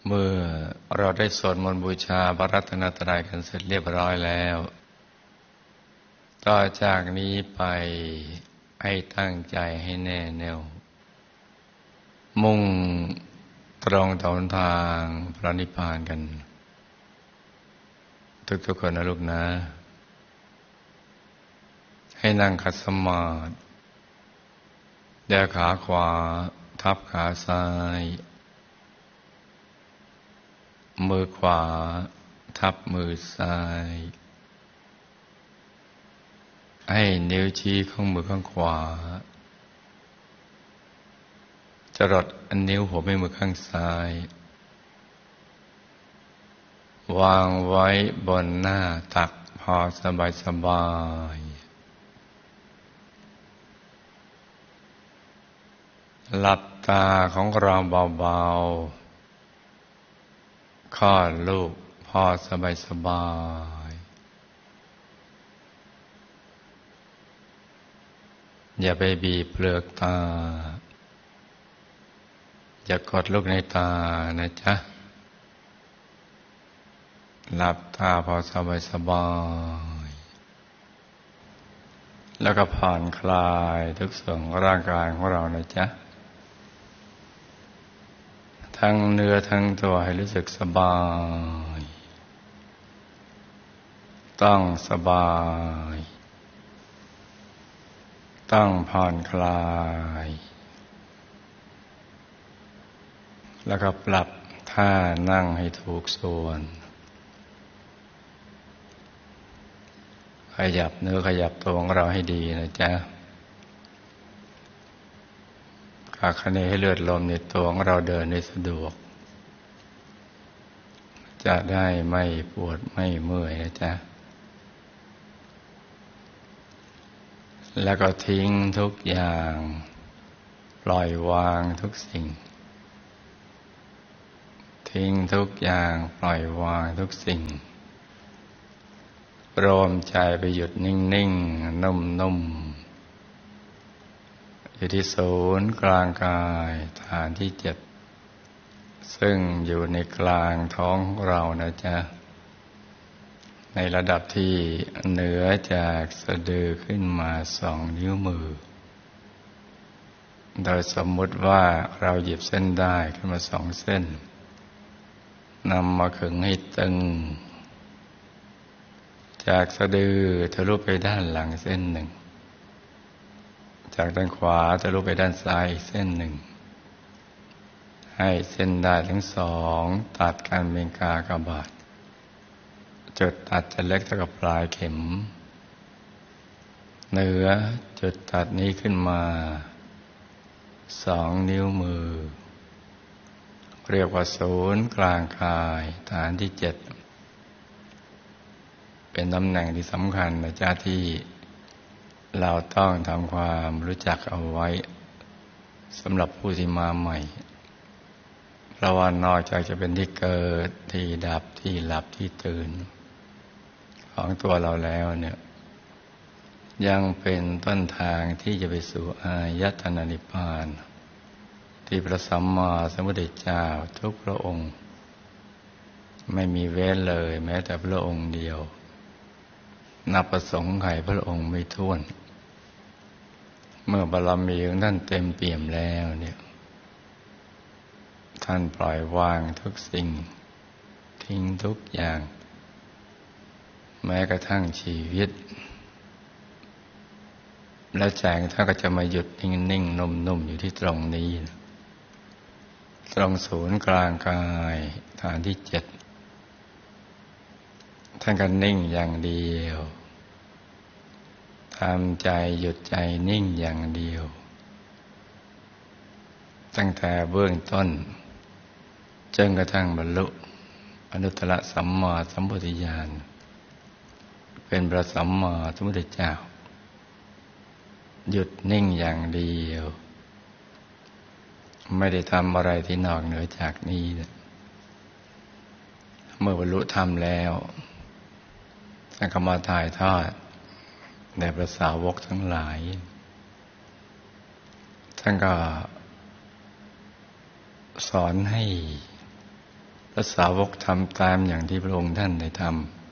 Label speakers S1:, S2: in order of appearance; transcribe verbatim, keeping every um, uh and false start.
S1: เมื่อเราได้สวดมนต์บูชาพระรัตนตรัยกันเสร็จเรียบร้อยแล้วต่อจากนี้ไปให้ตั้งใจให้แน่แน่วมุ่งตรงต่อหนทางพระนิพพานกันทุกๆคนนะลูกนะให้นั่งขัดสมาธิแยกขาขวาทับขาซ้ายมือขวาทับมือซ้ายให้นิ้วชี้ของมือข้างขวาจรดอันนิ้วหัวแม่มือข้างซ้ายวางไว้บนหน้าตักพอสบายสบายหลับตาของเราเบาๆคลอดลูกพอสบายสบายอย่าไปบีบเปลือกตาอย่ากดลูกในตานะจ๊ะหลับตาพอสบายสบายแล้วก็ผ่อนคลายทุกส่วนของร่างกายของเรานะจ๊ะทั้งเนื้อทั้งตัวให้รู้สึกสบายต้องสบายต้องผ่อนคลายแล้วก็ปรับท่านั่งให้ถูกส่วนขยับเนื้อขยับตัวของเราให้ดีนะจ๊ะขาคะเนให้เลือดลมในตัวของเราเดินได้สะดวกจะได้ไม่ปวดไม่เมื่อยนะจ๊ะแล้วก็ทิ้งทุกอย่างปล่อยวางทุกสิ่งทิ้งทุกอย่างปล่อยวางทุกสิ่งรวมใจไปหยุดนิ่งๆนุ่มๆอยู่ที่ศูนย์กลางกายฐานที่เจ็ดซึ่งอยู่ในกลางท้องของเรานะจ๊ะในระดับที่เหนือจากสะดือขึ้นมาสองนิ้วมือโดยสมมุติว่าเราหยิบเส้นได้ขึ้นมาสองเส้นนำมาขึงให้ตึงจากสะดือทะลุไปด้านหลังเส้นหนึ่งจากด้านขวาทะลุไปด้านซ้ายอีกเส้นหนึ่งให้เส้นได้ทั้งสองตัดกันเป็นกากบาทจุดตัดจะเล็กเท่ากับปลายเข็มเหนือจุดตัดนี้ขึ้นมาสองนิ้วมือเรียกว่าศูนย์กลางกายฐานที่เจ็ดเป็นตำแหน่งที่สำคัญนะจ๊ะที่เราต้องทำความรู้จักเอาไว้สำหรับผู้ที่มาใหม่เพราะว่านอกจากจะเป็นที่เกิดที่ดับที่หลับที่ตื่นของตัวเราแล้วเนี่ยยังเป็นต้นทางที่จะไปสู่อายตนะนิพพานที่พระสัมมาสัมพุทธเจ้าทุกพระองค์ไม่มีเว้นเลยแม้แต่พระองค์เดียวนับประสงค์ไขพระองค์ไม่ถ้วนเมื่อบารมีของท่านเต็มเปี่ยมแล้วเนี่ยท่านปล่อยวางทุกสิ่งทิ้งทุกอย่างแม้กระทั่งชีวิตและใจของท่านก็จะมาหยุดนิ่งๆนุ่มๆอยู่ที่ตรงนี้ตรงศูนย์กลางกายฐานที่เจ็ดท่านก็นิ่งอย่างเดียวทำใจหยุดใจนิ่งอย่างเดียวตั้งแต่เบื้องต้นจนกระทั่งบรรลุอนุตตรสัมมาสัมโพธิญาณเป็นพระสัมมาสัมพุทธเจ้าหยุดนิ่งอย่างเดียวไม่ได้ทำอะไรที่นอกเหนือจากนี้เมื่อบรรลุธรรมแล้วท่านก็มาถ่ายทอดแด่พระสาวกทั้งหลายท่านก็สอนให้ระสาวกทำตามอย่างที่พระองค์ท่านได้ท